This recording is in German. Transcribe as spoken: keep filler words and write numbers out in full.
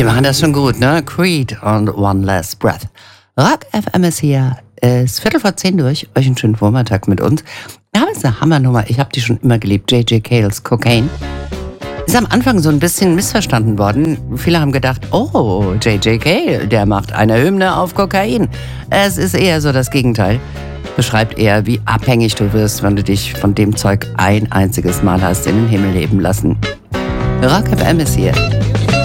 Die machen das schon gut, ne? Creed und One Last Breath. Rock F M ist hier. Es ist Viertel vor zehn durch. Euch einen schönen Vormittag mit uns. Ja, das ist eine Hammernummer. Ich habe die schon immer geliebt. J J Cales Cocaine. Ist am Anfang so ein bisschen missverstanden worden. Viele haben gedacht, oh, J J Cale, der macht eine Hymne auf Kokain. Es ist eher so das Gegenteil. Beschreibt eher, wie abhängig du wirst, wenn du dich von dem Zeug ein einziges Mal hast in den Himmel heben lassen. Rock F M ist hier.